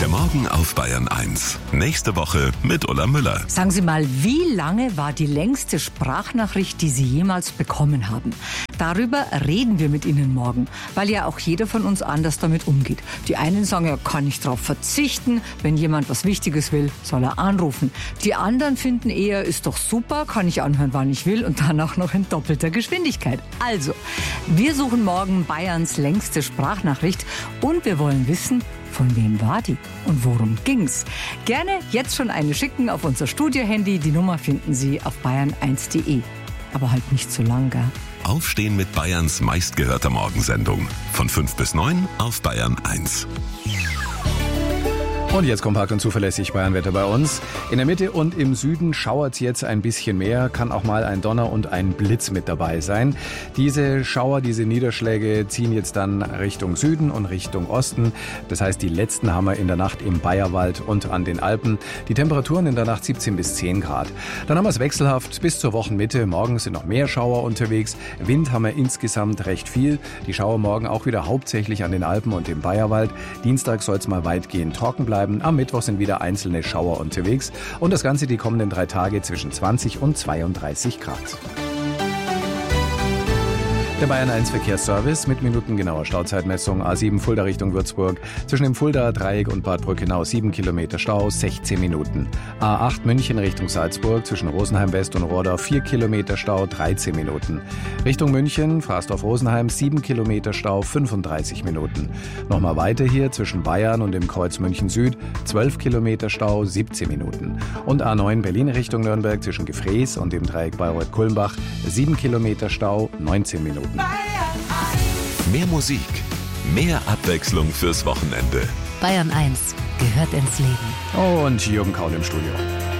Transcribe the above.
Der Morgen auf Bayern 1. Nächste Woche mit Ulla Müller. Sagen Sie mal, wie lange war die längste Sprachnachricht, die Sie jemals bekommen haben? Darüber reden wir mit Ihnen morgen, weil ja auch jeder von uns anders damit umgeht. Die einen sagen, er kann nicht darauf verzichten, wenn jemand was Wichtiges will, soll er anrufen. Die anderen finden eher, ist doch super, kann ich anhören, wann ich will und dann auch noch in doppelter Geschwindigkeit. Also, wir suchen morgen Bayerns längste Sprachnachricht und wir wollen wissen, von wem war die und worum ging's? Gerne jetzt schon eine schicken auf unser Studio-Handy. Die Nummer finden Sie auf bayern1.de. Aber halt nicht zu lang, gell? Aufstehen mit Bayerns meistgehörter Morgensendung. Von 5 bis 9 auf Bayern 1. Und jetzt kompakt und zuverlässig Bayernwetter bei uns. In der Mitte und im Süden schauert es jetzt ein bisschen mehr, kann auch mal ein Donner und ein Blitz mit dabei sein. Diese Schauer, diese Niederschläge ziehen jetzt dann Richtung Süden und Richtung Osten. Das heißt, die letzten haben wir in der Nacht im Bayerwald und an den Alpen. Die Temperaturen in der Nacht 17 bis 10 Grad. Dann haben wir es wechselhaft bis zur Wochenmitte. Morgen sind noch mehr Schauer unterwegs. Wind haben wir insgesamt recht viel. Die Schauer morgen auch wieder hauptsächlich an den Alpen und im Bayerwald. Dienstag soll es mal weitgehend trocken bleiben. Am Mittwoch sind wieder einzelne Schauer unterwegs und das Ganze die kommenden 3 Tage zwischen 20 und 32 Grad. Der Bayern 1 Verkehrsservice mit minutengenauer Stauzeitmessung. A7 Fulda Richtung Würzburg. Zwischen dem Fuldaer Dreieck und Bad Brückenau 7 Kilometer Stau, 16 Minuten. A8 München Richtung Salzburg. Zwischen Rosenheim West und Rodau 4 Kilometer Stau, 13 Minuten. Richtung München, Frasdorf-Rosenheim 7 Kilometer Stau, 35 Minuten. Nochmal weiter hier zwischen Bayern und dem Kreuz München Süd 12 Kilometer Stau, 17 Minuten. Und A9 Berlin Richtung Nürnberg zwischen Gefrees und dem Dreieck Bayreuth-Kulmbach 7 Kilometer Stau, 19 Minuten. Mehr Musik, mehr Abwechslung fürs Wochenende. Bayern 1 gehört ins Leben. Und Jürgen Kaul im Studio.